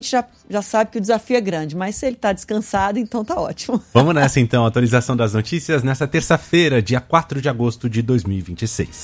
já sabe que o desafio é grande, mas se ele está descansado, então tá ótimo. Vamos nessa então, atualização das notícias nessa terça-feira, dia 4 de agosto de 2026.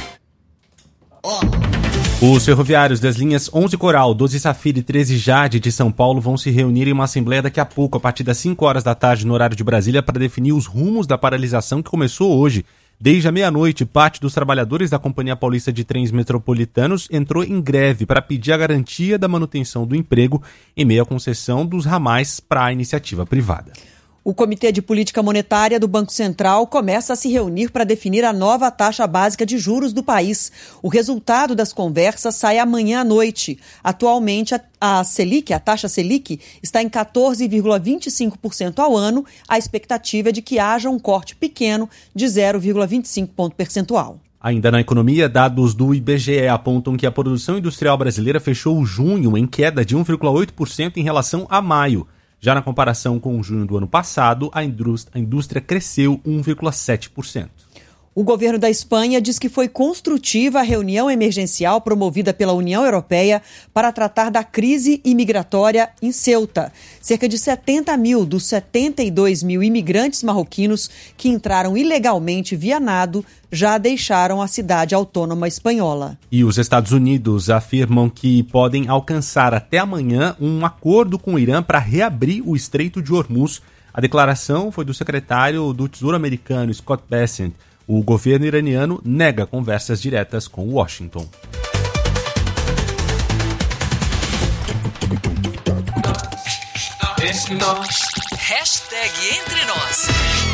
Os ferroviários das linhas 11 Coral, 12 Safira e 13 Jade de São Paulo vão se reunir em uma assembleia daqui a pouco, a partir das 5 horas da tarde no horário de Brasília, para definir os rumos da paralisação que começou hoje. Desde a meia-noite, parte dos trabalhadores da Companhia Paulista de Trens Metropolitanos entrou em greve para pedir a garantia da manutenção do emprego em meio à concessão dos ramais para a iniciativa privada. O Comitê de Política Monetária do Banco Central começa a se reunir para definir a nova taxa básica de juros do país. O resultado das conversas sai amanhã à noite. Atualmente, a taxa Selic, está em 14,25% ao ano. A expectativa é de que haja um corte pequeno de 0,25 ponto percentual. Ainda na economia, dados do IBGE apontam que a produção industrial brasileira fechou junho em queda de 1,8% em relação a maio. Já na comparação com junho do ano passado, a indústria cresceu 1,7%. O governo da Espanha diz que foi construtiva a reunião emergencial promovida pela União Europeia para tratar da crise imigratória em Ceuta. Cerca de 70 mil dos 72 mil imigrantes marroquinos que entraram ilegalmente via nado já deixaram a cidade autônoma espanhola. E os Estados Unidos afirmam que podem alcançar até amanhã um acordo com o Irã para reabrir o Estreito de Hormuz. A declaração foi do secretário do Tesouro americano, Scott Bessent. O governo iraniano nega conversas diretas com Washington. Hashtag Entre Nós.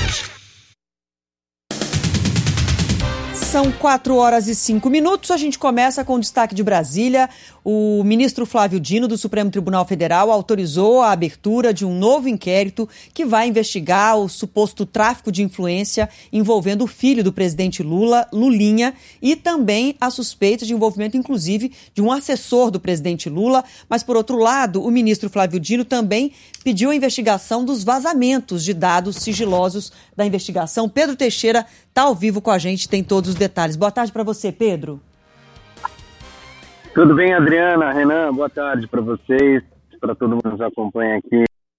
São 4 horas e 5 minutos. A gente começa com o destaque de Brasília. O ministro Flávio Dino, do Supremo Tribunal Federal, autorizou a abertura de um novo inquérito que vai investigar o suposto tráfico de influência envolvendo o filho do presidente Lula, Lulinha, e também a suspeita de envolvimento, inclusive, de um assessor do presidente Lula. Mas, por outro lado, o ministro Flávio Dino também pediu a investigação dos vazamentos de dados sigilosos da investigação. Pedro Teixeira está ao vivo com a gente, tem todos os detalhes. Boa tarde para você, Pedro. Tudo bem, Adriana, Renan? Boa tarde para vocês, para todo mundo que nos acompanha aqui.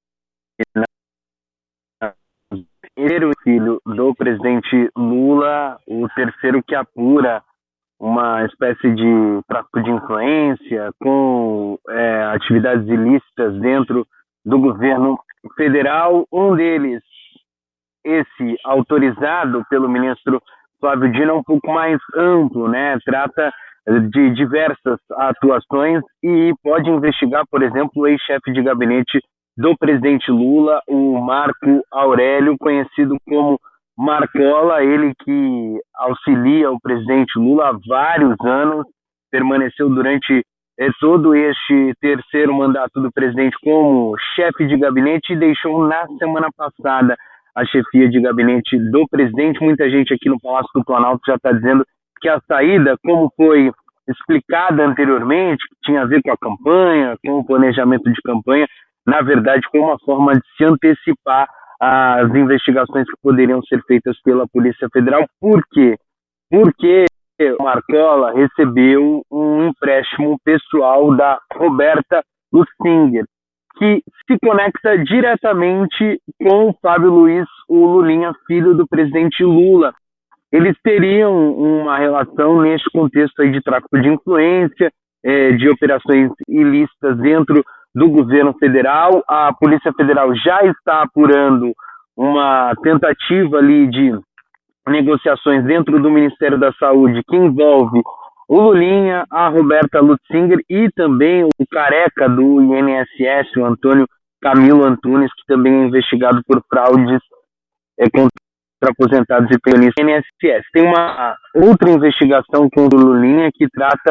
O filho do presidente Lula, o terceiro que apura uma espécie de tráfico de influência com atividades ilícitas dentro do governo federal. Um deles, esse autorizado pelo ministro Flávio Dino, é um pouco mais amplo, né? Trata de diversas atuações e pode investigar, por exemplo, o ex-chefe de gabinete do presidente Lula, o Marco Aurélio, conhecido como Marcola, ele que auxilia o presidente Lula há vários anos, permaneceu durante todo este terceiro mandato do presidente como chefe de gabinete e deixou na semana passada a chefia de gabinete do presidente. Muita gente aqui no Palácio do Planalto já está dizendo que a saída, como foi explicada anteriormente, que tinha a ver com a campanha, com o planejamento de campanha, na verdade foi uma forma de se antecipar às investigações que poderiam ser feitas pela Polícia Federal. Por quê? Porque o Marcola recebeu um empréstimo pessoal da Roberta Lutsinger, que se conecta diretamente com o Fábio Luiz, o Lulinha, filho do presidente Lula. Eles teriam uma relação neste contexto aí de tráfico de influência, de operações ilícitas dentro do governo federal. A Polícia Federal já está apurando uma tentativa ali de negociações dentro do Ministério da Saúde que envolve o Lulinha, a Roberta Lutsinger e também o careca do INSS, o Antônio Camilo Antunes, que também é investigado por fraudes contra aposentados e pensionistas do INSS. Tem uma outra investigação contra o Lulinha que trata...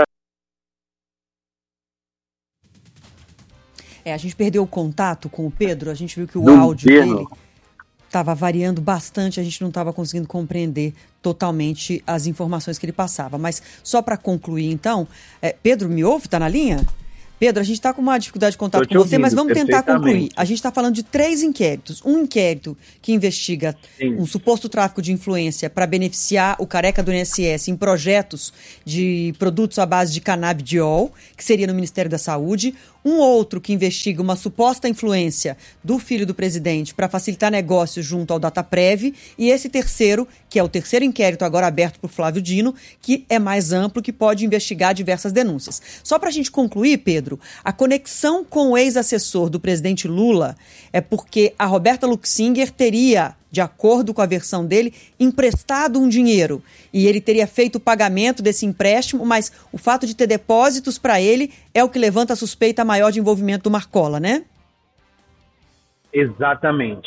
A gente perdeu o contato com o Pedro, a gente viu que o áudio dele estava variando bastante, a gente não estava conseguindo compreender totalmente as informações que ele passava. Mas só para concluir, então, Pedro, me ouve? Está na linha? Pedro, a gente está com uma dificuldade de contato com você, mas vamos tentar concluir. A gente está falando de 3 inquéritos. Um inquérito que investiga um suposto tráfico de influência para beneficiar o careca do INSS em projetos de produtos à base de canabidiol, que seria no Ministério da Saúde. Um outro que investiga uma suposta influência do filho do presidente para facilitar negócios junto ao Dataprev. E esse terceiro, que é o terceiro inquérito agora aberto por Flávio Dino, que é mais amplo, que pode investigar diversas denúncias. Só para a gente concluir, Pedro, a conexão com o ex-assessor do presidente Lula é porque a Roberta Luxinger teria, de acordo com a versão dele, emprestado um dinheiro. E ele teria feito o pagamento desse empréstimo, mas o fato de ter depósitos para ele é o que levanta a suspeita maior de envolvimento do Marcola, né? Exatamente.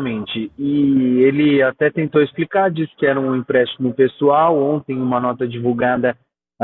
E ele até tentou explicar, disse que era um empréstimo pessoal, ontem uma nota divulgada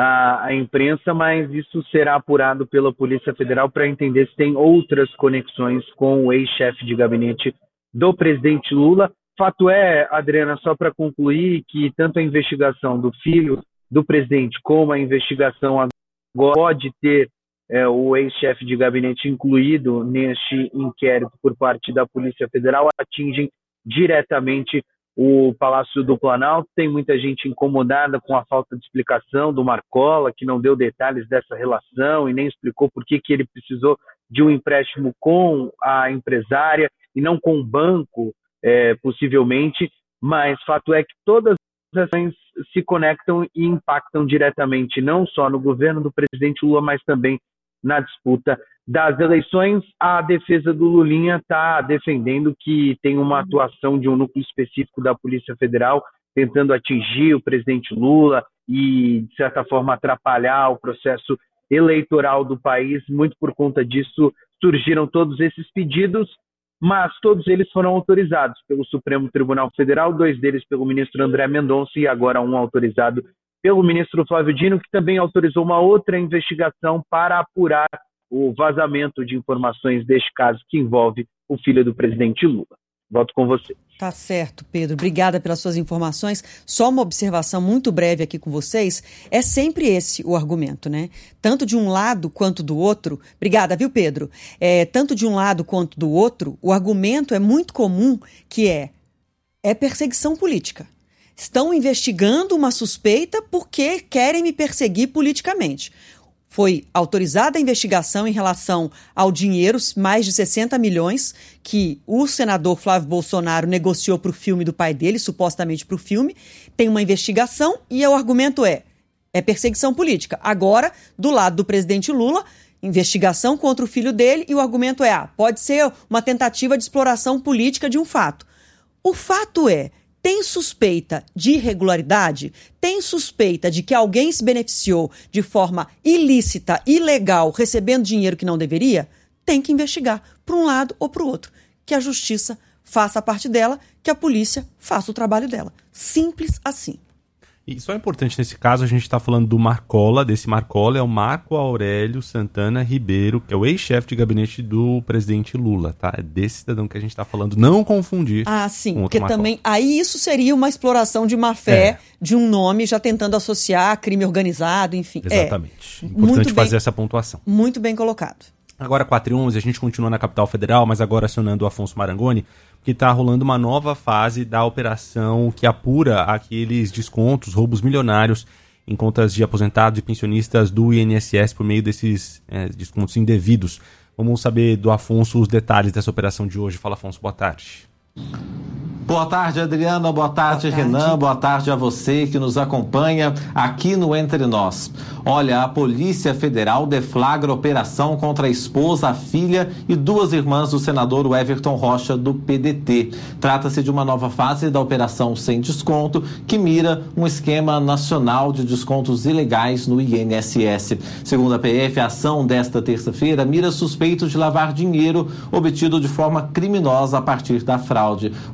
à imprensa, mas isso será apurado pela Polícia Federal para entender se tem outras conexões com o ex-chefe de gabinete do presidente Lula. Fato é, Adriana, só para concluir, que tanto a investigação do filho do presidente como a investigação agora pode ter o ex-chefe de gabinete incluído neste inquérito por parte da Polícia Federal, atingem diretamente o Palácio do Planalto. Tem muita gente incomodada com a falta de explicação do Marcola, que não deu detalhes dessa relação e nem explicou por que ele precisou de um empréstimo com a empresária e não com o banco, possivelmente, mas fato é que todas as ações se conectam e impactam diretamente não só no governo do presidente Lula, mas também na disputa das eleições. A defesa do Lulinha está defendendo que tem uma atuação de um núcleo específico da Polícia Federal tentando atingir o presidente Lula e, de certa forma, atrapalhar o processo eleitoral do país. Muito por conta disso surgiram todos esses pedidos, mas todos eles foram autorizados pelo Supremo Tribunal Federal, 2 deles pelo ministro André Mendonça e agora um autorizado pelo ministro Flávio Dino, que também autorizou uma outra investigação para apurar o vazamento de informações deste caso que envolve o filho do presidente Lula. Volto com você. Tá certo, Pedro. Obrigada pelas suas informações. Só uma observação muito breve aqui com vocês. É sempre esse o argumento, né? Tanto de um lado quanto do outro. Obrigada, viu, Pedro? Tanto de um lado quanto do outro, o argumento é muito comum, que é perseguição política. Estão investigando uma suspeita porque querem me perseguir politicamente. Foi autorizada a investigação em relação ao dinheiro, mais de 60 milhões, que o senador Flávio Bolsonaro negociou para o filme do pai dele, supostamente para o filme. Tem uma investigação e o argumento é perseguição política. Agora, do lado do presidente Lula, investigação contra o filho dele e o argumento pode ser uma tentativa de exploração política de um fato. O fato tem suspeita de irregularidade? Tem suspeita de que alguém se beneficiou de forma ilícita, ilegal, recebendo dinheiro que não deveria? Tem que investigar para um lado ou para o outro. Que a justiça faça a parte dela, que a polícia faça o trabalho dela. Simples assim. E só é importante nesse caso, a gente está falando do Marcola, desse Marcola é o Marco Aurélio Santana Ribeiro, que é o ex-chefe de gabinete do presidente Lula, tá? É desse cidadão que a gente está falando, não confundir. Sim, com porque Marcola. Também, aí isso seria uma exploração de má-fé de um nome já tentando associar crime organizado, enfim. Exatamente. Importante fazer essa pontuação. Muito bem colocado. Agora 4h11, a gente continua na capital federal, mas agora acionando o Afonso Marangoni, que está rolando uma nova fase da operação que apura aqueles descontos, roubos milionários em contas de aposentados e pensionistas do INSS por meio desses descontos indevidos. Vamos saber do Afonso os detalhes dessa operação de hoje. Fala, Afonso, boa tarde. Boa tarde, Adriana. Boa tarde, Renan. Boa tarde a você que nos acompanha aqui no Entre Nós. Olha, a Polícia Federal deflagra operação contra a esposa, a filha e 2 irmãs do senador Everton Rocha, do PDT. Trata-se de uma nova fase da Operação Sem Desconto, que mira um esquema nacional de descontos ilegais no INSS. Segundo a PF, a ação desta terça-feira mira suspeitos de lavar dinheiro obtido de forma criminosa a partir da fraude. O ministro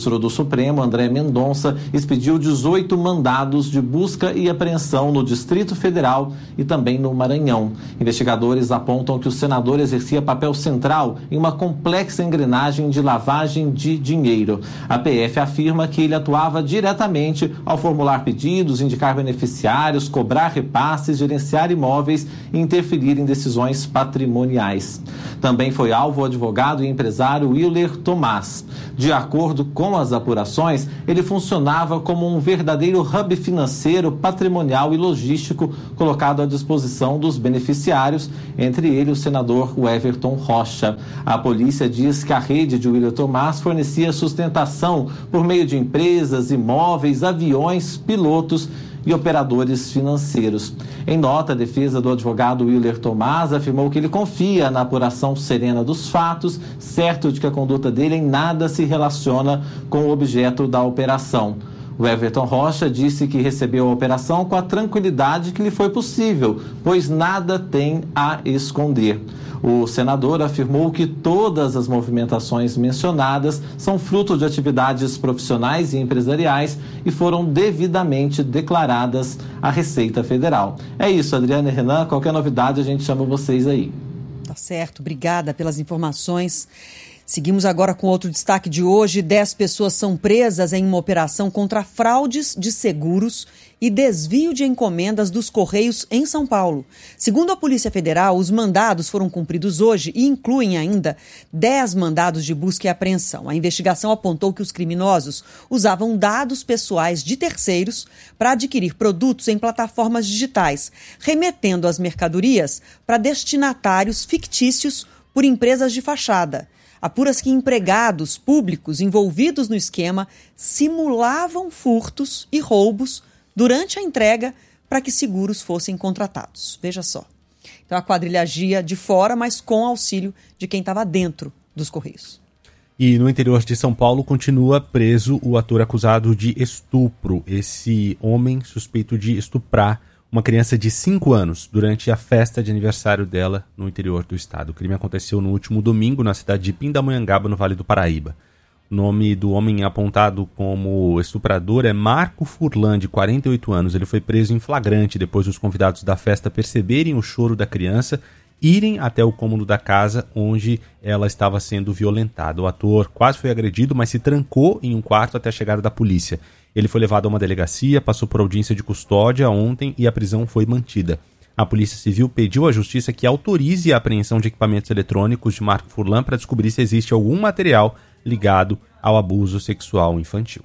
ministro do Supremo, André Mendonça, expediu 18 mandados de busca e apreensão no Distrito Federal e também no Maranhão. Investigadores apontam que o senador exercia papel central em uma complexa engrenagem de lavagem de dinheiro. A PF afirma que ele atuava diretamente ao formular pedidos, indicar beneficiários, cobrar repasses, gerenciar imóveis e interferir em decisões patrimoniais. Também foi alvo o advogado e empresário Willer Tomás. De acordo com as apurações, ele funcionava como um verdadeiro hub financeiro, patrimonial e logístico colocado à disposição dos beneficiários, entre eles o senador Everton Rocha. A polícia diz que a rede de Willer Tomás fornecia sustentação por meio de empresas, imóveis, aviões, pilotos e operadores financeiros. Em nota, a defesa do advogado Willer Tomás afirmou que ele confia na apuração serena dos fatos, certo de que a conduta dele em nada se relaciona com o objeto da operação. O Everton Rocha disse que recebeu a operação com a tranquilidade que lhe foi possível, pois nada tem a esconder. O senador afirmou que todas as movimentações mencionadas são fruto de atividades profissionais e empresariais e foram devidamente declaradas à Receita Federal. É isso, Adriana e Renan. Qualquer novidade a gente chama vocês aí. Tá certo, obrigada pelas informações. Seguimos agora com outro destaque de hoje. 10 pessoas são presas em uma operação contra fraudes de seguros e desvio de encomendas dos Correios em São Paulo. Segundo a Polícia Federal, os mandados foram cumpridos hoje e incluem ainda 10 mandados de busca e apreensão. A investigação apontou que os criminosos usavam dados pessoais de terceiros para adquirir produtos em plataformas digitais, remetendo as mercadorias para destinatários fictícios por empresas de fachada. Apura-se que empregados públicos envolvidos no esquema simulavam furtos e roubos durante a entrega para que seguros fossem contratados. Veja só. Então a quadrilha agia de fora, mas com auxílio de quem estava dentro dos Correios. E no interior de São Paulo continua preso o ator acusado de estupro. Esse homem suspeito de estuprar uma criança de 5 anos durante a festa de aniversário dela no interior do estado. O crime aconteceu no último domingo na cidade de Pindamonhangaba, no Vale do Paraíba. O nome do homem apontado como estuprador é Marco Furlan, de 48 anos. Ele foi preso em flagrante depois dos convidados da festa perceberem o choro da criança, irem até o cômodo da casa onde ela estava sendo violentada. O ator quase foi agredido, mas se trancou em um quarto até a chegada da polícia. Ele foi levado a uma delegacia, passou por audiência de custódia ontem e a prisão foi mantida. A Polícia Civil pediu à Justiça que autorize a apreensão de equipamentos eletrônicos de Marco Furlan para descobrir se existe algum material ligado ao abuso sexual infantil.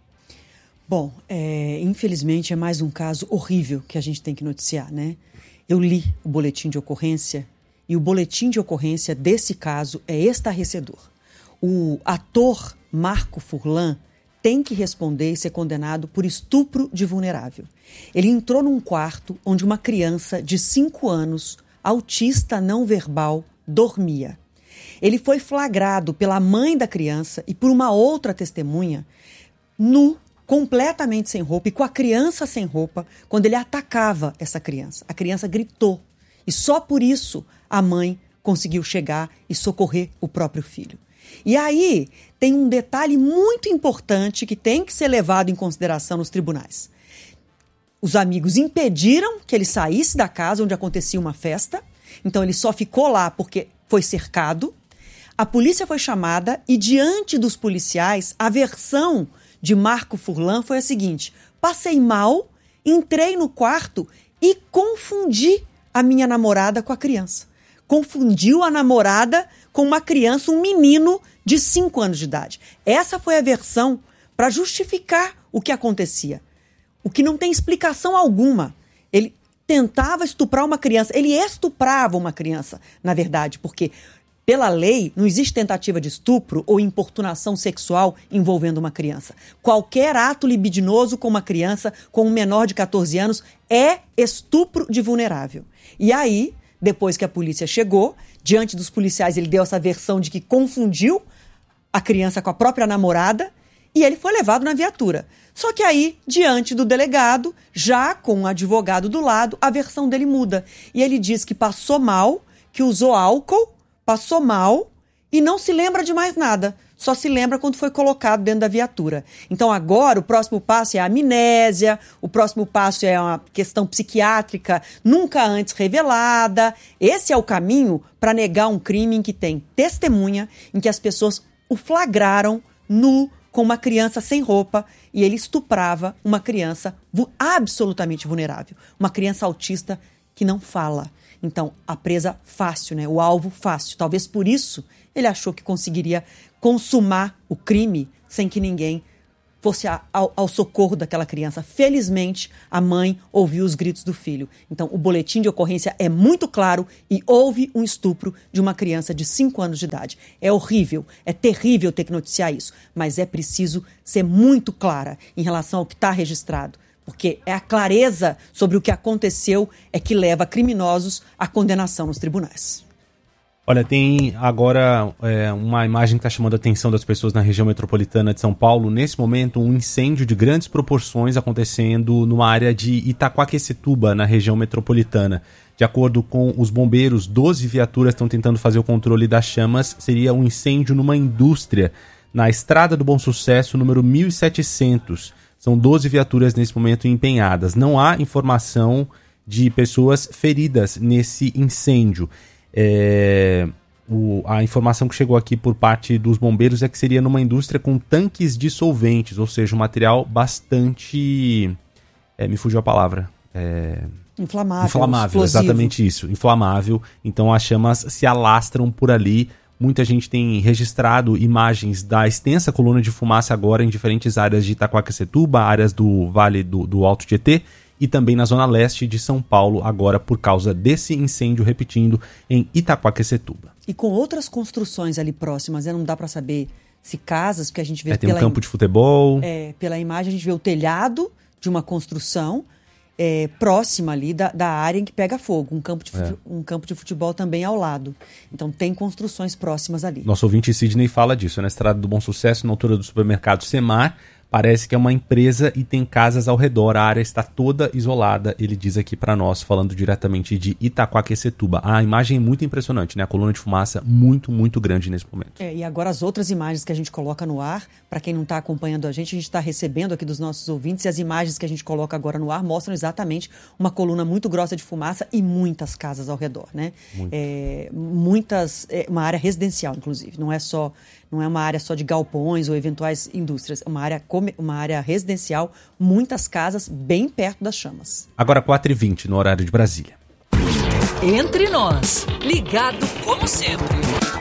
Bom, infelizmente é mais um caso horrível que a gente tem que noticiar, né? Eu li o boletim de ocorrência e o boletim de ocorrência desse caso é estarrecedor. O ator Marco Furlan tem que responder e ser condenado por estupro de vulnerável. Ele entrou num quarto onde uma criança de 5 anos, autista não verbal, dormia. Ele foi flagrado pela mãe da criança e por uma outra testemunha, nu, completamente sem roupa e com a criança sem roupa, quando ele atacava essa criança. A criança gritou e só por isso a mãe conseguiu chegar e socorrer o próprio filho. E aí tem um detalhe muito importante que tem que ser levado em consideração nos tribunais. Os amigos impediram que ele saísse da casa onde acontecia uma festa, então ele só ficou lá porque foi cercado. A polícia foi chamada e, diante dos policiais, a versão de Marco Furlan foi a seguinte: passei mal, entrei no quarto e confundi a minha namorada com a criança. Confundiu a namorada com uma criança, um menino de 5 anos de idade. Essa foi a versão para justificar o que acontecia. O que não tem explicação alguma. Ele tentava estuprar uma criança. Ele estuprava uma criança, na verdade, porque pela lei não existe tentativa de estupro ou importunação sexual envolvendo uma criança. Qualquer ato libidinoso com uma criança, com um menor de 14 anos, é estupro de vulnerável. E aí, depois que a polícia chegou, diante dos policiais ele deu essa versão de que confundiu a criança com a própria namorada e ele foi levado na viatura. Só que aí, diante do delegado, já com um advogado do lado, a versão dele muda. E ele diz que passou mal, que usou álcool, passou mal e não se lembra de mais nada. só se lembra quando foi colocado dentro da viatura. Então agora o próximo passo é a amnésia, o próximo passo é uma questão psiquiátrica nunca antes revelada. Esse é o caminho para negar um crime em que tem testemunha, em que as pessoas o flagraram nu com uma criança sem roupa e ele estuprava uma criança absolutamente vulnerável, uma criança autista que não fala. Então, a presa fácil, né? O alvo fácil. Talvez por isso ele achou que conseguiria consumar o crime sem que ninguém fosse ao socorro daquela criança. Felizmente, a mãe ouviu os gritos do filho. Então, o boletim de ocorrência é muito claro e houve um estupro de uma criança de 5 anos de idade. É horrível, é terrível ter que noticiar isso, mas é preciso ser muito clara em relação ao que está registrado. Porque é a clareza sobre o que aconteceu é que leva criminosos à condenação nos tribunais. Olha, tem agora uma imagem que está chamando a atenção das pessoas na região metropolitana de São Paulo. Nesse momento, um incêndio de grandes proporções acontecendo numa área de Itaquaquecetuba, na região metropolitana. De acordo com os bombeiros, 12 viaturas estão tentando fazer o controle das chamas. Seria um incêndio numa indústria na Estrada do Bom Sucesso, número 1700. São 12 viaturas nesse momento empenhadas. Não há informação de pessoas feridas nesse incêndio. A informação que chegou aqui por parte dos bombeiros é que seria numa indústria com tanques dissolventes, ou seja, um material bastante... me fugiu a palavra. Inflamável, exatamente isso. Inflamável. Então as chamas se alastram por ali. Muita gente tem registrado imagens da extensa coluna de fumaça agora em diferentes áreas de Itaquaquecetuba, áreas do Vale do Alto Tietê e também na zona leste de São Paulo, agora por causa desse incêndio, repetindo, em Itaquaquecetuba. E com outras construções ali próximas, não dá para saber se casas, porque a gente vê... tem um campo de futebol. Pela imagem a gente vê o telhado de uma construção próxima ali da área em que pega fogo. Um campo de futebol também ao lado. Então tem construções próximas ali. Nosso ouvinte Sidney fala disso, na Estrada do Bom Sucesso, na altura do supermercado Semar. Parece que é uma empresa e tem casas ao redor. A área está toda isolada, ele diz aqui para nós, falando diretamente de Itaquaquecetuba. A imagem é muito impressionante, né? A coluna de fumaça muito, muito grande nesse momento. E agora as outras imagens que a gente coloca no ar, para quem não está acompanhando a gente está recebendo aqui dos nossos ouvintes, e as imagens que a gente coloca agora no ar mostram exatamente uma coluna muito grossa de fumaça e muitas casas ao redor, né? Uma área residencial, inclusive. Não é uma área só de galpões ou eventuais indústrias, é uma área residencial, muitas casas bem perto das chamas. Agora 4h20 no horário de Brasília. Entre nós, ligado como sempre.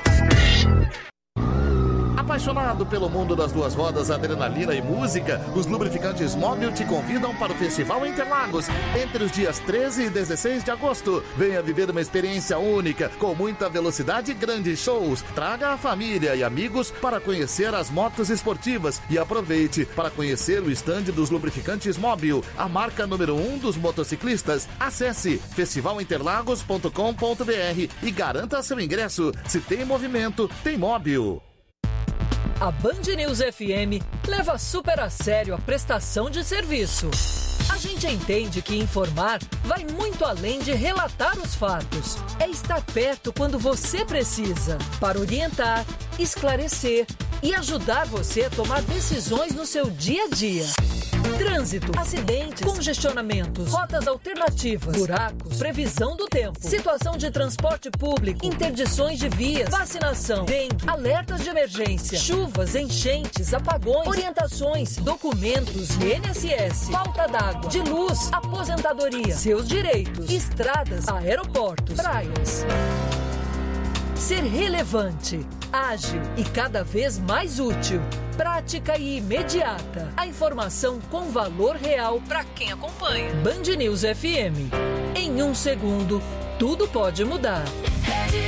Apaixonado pelo mundo das duas rodas, adrenalina e música, os lubrificantes Mobil te convidam para o Festival Interlagos entre os dias 13 e 16 de agosto. Venha viver uma experiência única, com muita velocidade e grandes shows. Traga a família e amigos para conhecer as motos esportivas e aproveite para conhecer o estande dos lubrificantes Mobil, a marca número 1 dos motociclistas. Acesse festivalinterlagos.com.br e garanta seu ingresso. Se tem movimento, tem Mobil. A Band News FM leva super a sério a prestação de serviço. A gente entende que informar vai muito além de relatar os fatos. É estar perto quando você precisa, para orientar, esclarecer e ajudar você a tomar decisões no seu dia a dia. Trânsito, acidentes, congestionamentos, rotas alternativas, buracos, previsão do tempo, situação de transporte público, interdições de vias, vacinação, dengue, alertas de emergência, chuvas, enchentes, apagões, orientações, documentos, INSS, falta d'água, de luz, aposentadoria, seus direitos, estradas, aeroportos, praias. Ser relevante, ágil e cada vez mais útil. Prática e imediata. A informação com valor real para quem acompanha. Band News FM. Em 1 segundo, tudo pode mudar.